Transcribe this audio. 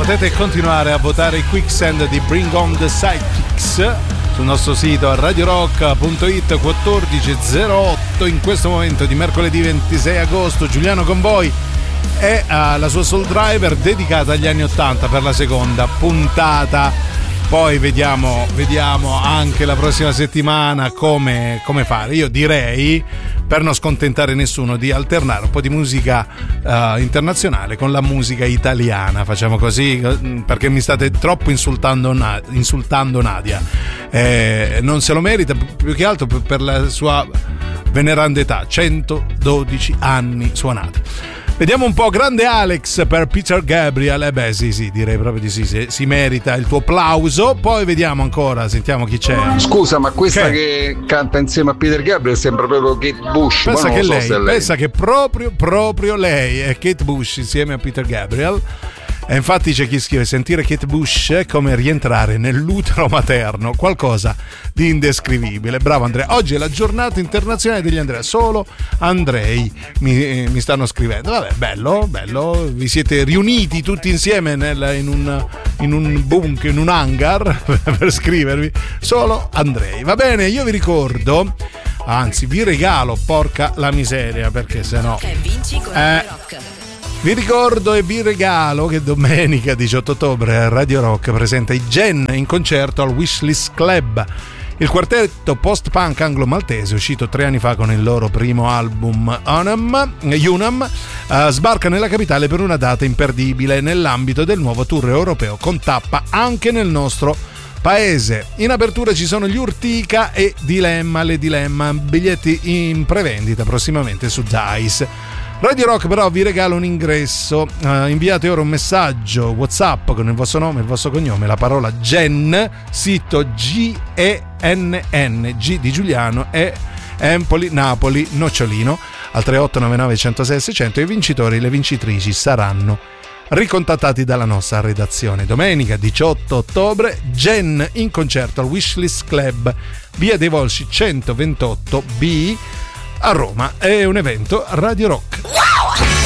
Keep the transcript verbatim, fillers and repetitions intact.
Potete continuare a votare Quicksand di Bring On The Sidekicks sul nostro sito radio rock punto it. Quattordici e zero otto in questo momento di mercoledì ventisei agosto. Giuliano con voi è uh, la sua Soul Driver dedicata agli anni ottanta per la seconda puntata. Poi vediamo, vediamo anche la prossima settimana come, come fare. Io direi, per non scontentare nessuno, di alternare un po' di musica uh, internazionale con la musica italiana. Facciamo così, perché mi state troppo insultando, insultando Nadia. Eh, non se lo merita, più che altro per la sua veneranda età, centododici anni suonati. Vediamo un po', grande Alex per Peter Gabriel. Eh beh sì sì, direi proprio di sì, si, si merita il tuo applauso. Poi vediamo ancora, sentiamo chi c'è. Scusa, ma questa che, che canta insieme a Peter Gabriel sembra proprio Kate Bush. Pensa che so lei, lei, pensa che proprio, proprio lei è Kate Bush insieme a Peter Gabriel. E infatti c'è chi scrive: sentire Kate Bush è come rientrare nell'utero materno, qualcosa di indescrivibile. Bravo Andrea, oggi è la giornata internazionale degli Andrea, solo Andrei mi, mi stanno scrivendo. Vabbè, bello, bello, vi siete riuniti tutti insieme nel, in un in un bunker, in un hangar per scrivervi, solo Andrei. Va bene, io vi ricordo, anzi vi regalo, porca la miseria, perché sennò eh, vi ricordo e vi regalo che domenica diciotto ottobre Radio Rock presenta i Gen in concerto al Wishlist Club. Il quartetto post-punk anglo-maltese, uscito tre anni fa con il loro primo album Unum, Unum uh, sbarca nella capitale per una data imperdibile nell'ambito del nuovo tour europeo con tappa anche nel nostro paese. In apertura ci sono gli Urtica e Dilemma, le Dilemma, biglietti in prevendita prossimamente su Dice. Radio Rock però vi regala un ingresso, uh, inviate ora un messaggio WhatsApp con il vostro nome, il vostro cognome, la parola Gen, sito G E N N, G di Giuliano e Empoli, Napoli, Nocciolino al tre otto nove nove uno zero sei seicento. I vincitori e le vincitrici saranno ricontattati dalla nostra redazione. Domenica diciotto ottobre, Gen in concerto al Wishlist Club, via dei Volsci centoventotto B a Roma. È un evento Radio Rock. Wow!